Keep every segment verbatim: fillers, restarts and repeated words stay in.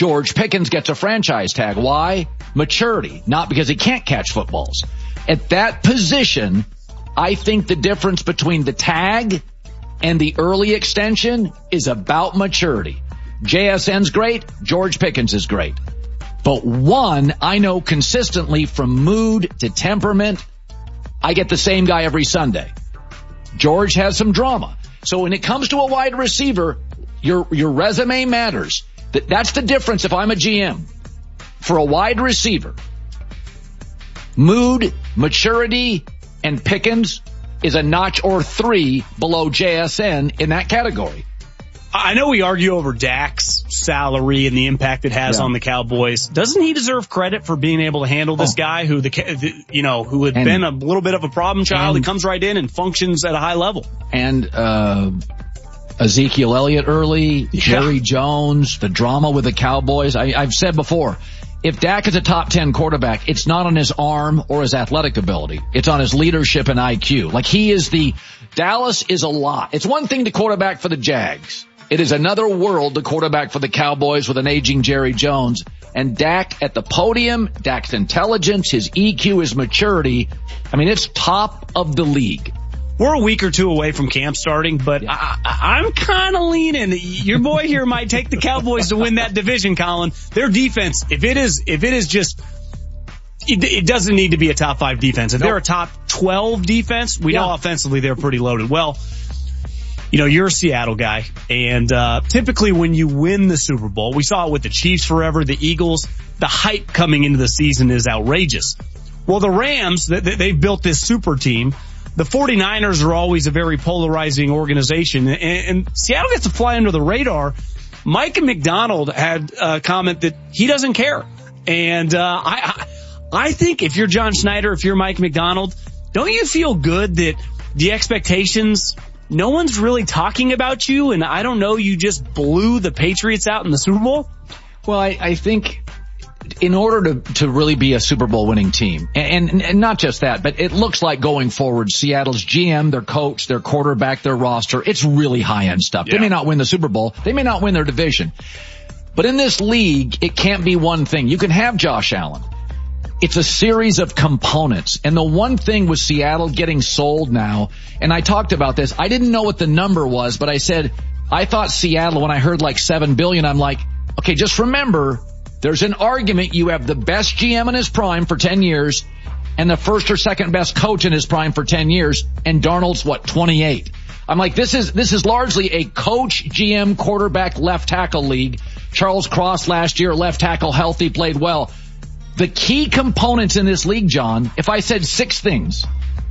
George Pickens gets a franchise tag. Why? Maturity, not because he can't catch footballs. At that position, I think the difference between the tag and the early extension is about maturity. J S N's great. George Pickens is great. But one, I know consistently from mood to temperament, I get the same guy every Sunday. George has some drama. So when it comes to a wide receiver, your, your resume matters. That, that's the difference if I'm a G M. For a wide receiver, mood, maturity, and Pickens is a notch or three below J S N in that category. I know we argue over Dak's salary and the impact it has yeah. on the Cowboys. Doesn't he deserve credit for being able to handle this oh. guy who the, you know, who had and, been a little bit of a problem child? And, he comes right in and functions at a high level. And, uh, Ezekiel Elliott early, yeah. Jerry Jones, the drama with the Cowboys. I, I've said before, if Dak is a top ten quarterback, it's not on his arm or his athletic ability. It's on his leadership and I Q. Like he is the, Dallas is a lot. It's one thing to quarterback for the Jags. It is another world to quarterback for the Cowboys with an aging Jerry Jones. And Dak at the podium, Dak's intelligence, his E Q, his maturity. I mean, it's top of the league. We're a week or two away from camp starting, but yeah. I, I, I'm kind of leaning. Your boy here might take the Cowboys to win that division, Colin. Their defense, if it is, if it is just, it, it doesn't need to be a top five defense. If nope. they're a top twelve defense, we yeah. know offensively they're pretty loaded. Well, you know, you're a Seattle guy, and uh typically when you win the Super Bowl, we saw it with the Chiefs forever, the Eagles, the hype coming into the season is outrageous. Well, the Rams, they, they've built this super team. The 49ers are always a very polarizing organization, and, and Seattle gets to fly under the radar. Mike McDonald had a comment that he doesn't care. And uh I I think if you're John Schneider, if you're Mike McDonald, don't you feel good that the expectations, no one's really talking about you, and I don't know, you just blew the Patriots out in the Super Bowl? Well, I, I think in order to, to really be a Super Bowl winning team, and, and, and not just that, but it looks like going forward, Seattle's G M, their coach, their quarterback, their roster, it's really high-end stuff. Yeah. They may not win the Super Bowl. They may not win their division. But in this league, it can't be one thing. You can have Josh Allen. It's a series of components. And the one thing with Seattle getting sold now, and I talked about this, I didn't know what the number was, but I said, I thought Seattle, when I heard like seven billion, I'm like, okay, just remember, there's an argument you have the best G M in his prime for ten years and the first or second best coach in his prime for ten years, and Darnold's what, twenty-eight. I'm like, this is, this is largely a coach, G M, quarterback, left tackle league. Charles Cross last year, left tackle, healthy, played well. The key components in this league, John, if I said six things,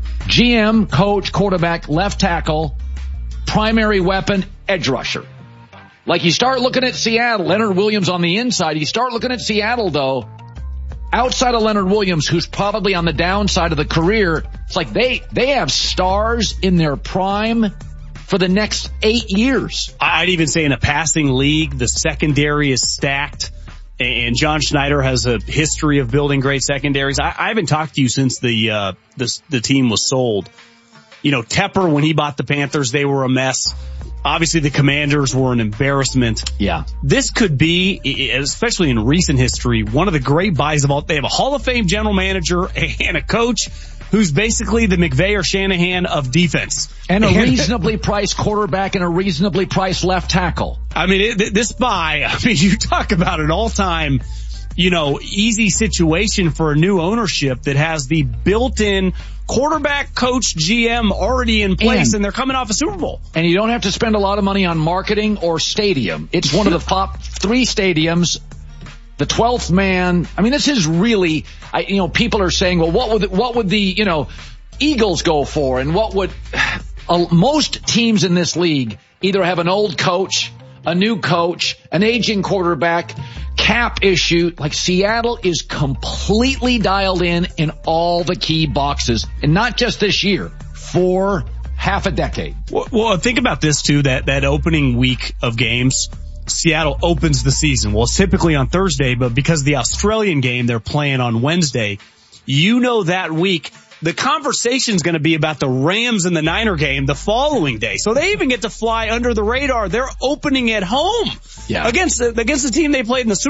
G M, coach, quarterback, left tackle, primary weapon, edge rusher. Like you start looking at Seattle, Leonard Williams on the inside, you start looking at Seattle though, outside of Leonard Williams, who's probably on the downside of the career, it's like they, they have stars in their prime for the next eight years. I'd even say in a passing league, the secondary is stacked. And John Schneider has a history of building great secondaries. I, I haven't talked to you since the, uh, the, the team was sold. You know, Tepper, when he bought the Panthers, they were a mess. Obviously the Commanders were an embarrassment. Yeah. This could be, especially in recent history, one of the great buys of all. They have a Hall of Fame general manager and a coach who's basically the McVay or Shanahan of defense. And a reasonably priced quarterback and a reasonably priced left tackle. I mean, it, this buy, I mean, you talk about an all-time, you know, easy situation for a new ownership that has the built-in quarterback, coach, G M already in place, and, and they're coming off a Super Bowl. And you don't have to spend a lot of money on marketing or stadium. It's one of the top three stadiums. The twelfth man. I mean, this is really, I, you know, people are saying, well, what would, what would the, you know, Eagles go for? And what would, uh, most teams in this league either have an old coach, a new coach, an aging quarterback, cap issue. Like Seattle is completely dialed in in all the key boxes, and not just this year, for half a decade. Well, well think about this too, that, that opening week of games. Seattle opens the season. Well, it's typically on Thursday, but because of the Australian game, they're playing on Wednesday. You know, that week, the conversation's going to be about the Rams and the Niner game the following day. So they even get to fly under the radar. They're opening at home yeah. against, against the team they played in the Super